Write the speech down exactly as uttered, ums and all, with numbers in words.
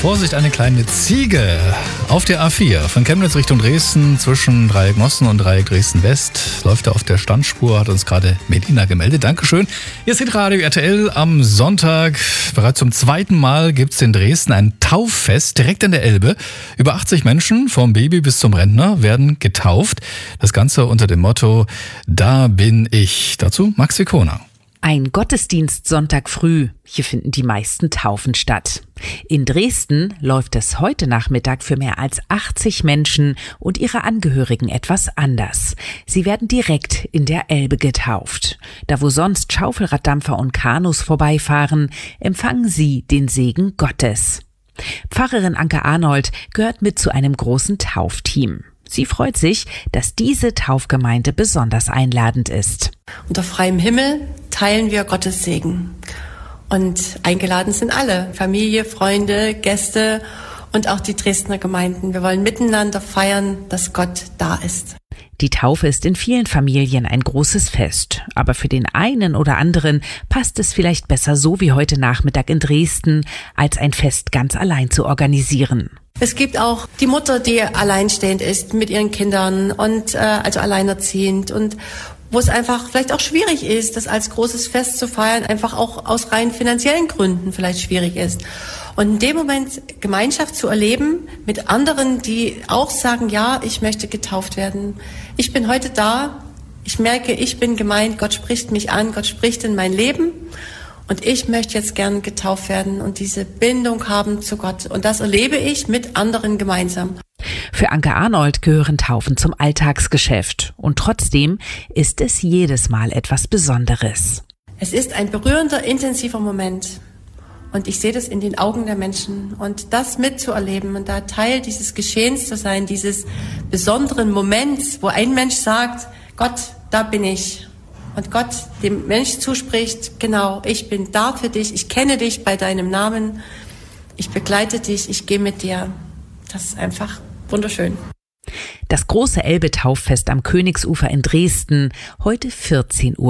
Vorsicht, eine kleine Ziege. Auf der A vier von Chemnitz Richtung Dresden zwischen Dreieck Mossen und Dreieck Dresden West läuft er auf der Standspur, hat uns gerade Melina gemeldet. Dankeschön. Hier ist Radio R T L am Sonntag. Bereits zum zweiten Mal gibt es in Dresden ein Tauffest direkt an der Elbe. Über achtzig Menschen, vom Baby bis zum Rentner, werden getauft. Das Ganze unter dem Motto Da bin ich. Dazu Max Vikona. Ein Gottesdienst Sonntag früh. Hier finden die meisten Taufen statt. In Dresden läuft es heute Nachmittag für mehr als achtzig Menschen und ihre Angehörigen etwas anders. Sie werden direkt in der Elbe getauft. Da wo sonst Schaufelraddampfer und Kanus vorbeifahren, empfangen sie den Segen Gottes. Pfarrerin Anke Arnold gehört mit zu einem großen Taufteam. Sie freut sich, dass diese Taufgemeinde besonders einladend ist. Unter freiem Himmel teilen wir Gottes Segen. Und eingeladen sind alle, Familie, Freunde, Gäste und auch die Dresdner Gemeinden. Wir wollen miteinander feiern, dass Gott da ist. Die Taufe ist in vielen Familien ein großes Fest. Aber für den einen oder anderen passt es vielleicht besser so wie heute Nachmittag in Dresden, als ein Fest ganz allein zu organisieren. Es gibt auch die Mutter, die alleinstehend ist mit ihren Kindern und äh, also alleinerziehend und wo es einfach vielleicht auch schwierig ist, das als großes Fest zu feiern, einfach auch aus rein finanziellen Gründen vielleicht schwierig ist. Und in dem Moment Gemeinschaft zu erleben mit anderen, die auch sagen, ja, ich möchte getauft werden. Ich bin heute da, ich merke, ich bin gemeint, Gott spricht mich an, Gott spricht in mein Leben. Und ich möchte jetzt gern getauft werden und diese Bindung haben zu Gott. Und das erlebe ich mit anderen gemeinsam. Für Anke Arnold gehören Taufen zum Alltagsgeschäft. Und trotzdem ist es jedes Mal etwas Besonderes. Es ist ein berührender, intensiver Moment. Und ich sehe das in den Augen der Menschen. Und das mitzuerleben und da Teil dieses Geschehens zu sein, dieses besonderen Moments, wo ein Mensch sagt, Gott, da bin ich. Und Gott dem Mensch zuspricht, genau, ich bin da für dich, ich kenne dich bei deinem Namen, ich begleite dich, ich gehe mit dir. Das ist einfach wunderschön. Das große Elbe-Tauffest am Königsufer in Dresden, heute vierzehn Uhr.